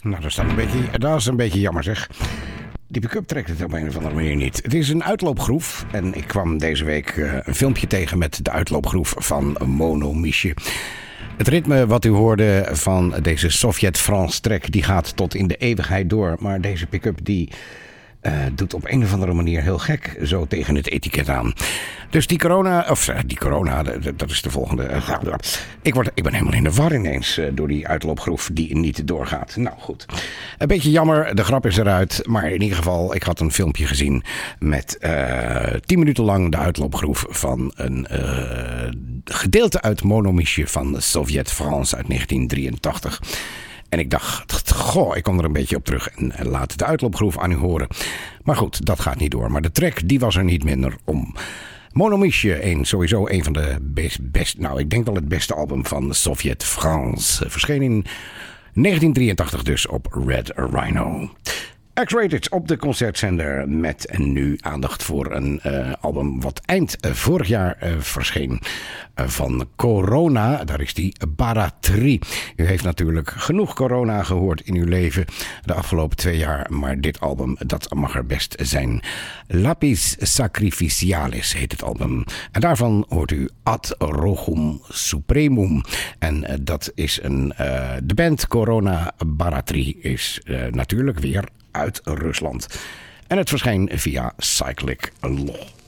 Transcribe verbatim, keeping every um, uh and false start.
Nou, dat is, dan een beetje, dat is een beetje jammer zeg. Die pick-up trekt het op een of andere manier niet. Het is een uitloopgroef en ik kwam deze week uh, een filmpje tegen met de uitloopgroef van Mono Miesje. Het ritme wat u hoorde van deze Sovjet-France track, die gaat tot in de eeuwigheid door. Maar deze pick-up die uh, doet op een of andere manier heel gek zo tegen het etiket aan. Dus die corona, of uh, die corona, dat is de volgende. Uh, ik, word, ik ben helemaal in de war ineens uh, door die uitloopgroef die niet doorgaat. Nou goed, een beetje jammer, de grap is eruit. Maar in ieder geval, ik had een filmpje gezien met uh, tien minuten lang de uitloopgroef van een uh, gedeelte uit Mono Miesje van Sovjet-France uit negentien drieëntachtig. En ik dacht, goh, ik kom er een beetje op terug en laat de uitloopgroef aan u horen. Maar goed, dat gaat niet door. Maar de track, die was er niet minder om. Mono Miesje, een, sowieso een van de best, best, nou ik denk wel het beste album van Sovjet-France. Verscheen in negentien drieëntachtig dus op Red Rhino. X-Rated op de concertzender met nu aandacht voor een uh, album wat eind uh, vorig jaar uh, verscheen uh, van Corona. Daar is die Baratri. U heeft natuurlijk genoeg corona gehoord in uw leven de afgelopen twee jaar, maar dit album dat mag er best zijn. Lapis Sacrificialis heet het album. En daarvan hoort u Ad Rogum Supremum. En uh, dat is een uh, de band Corona Baratri is uh, natuurlijk weer uit Rusland. En het verscheen via Cyclic Law.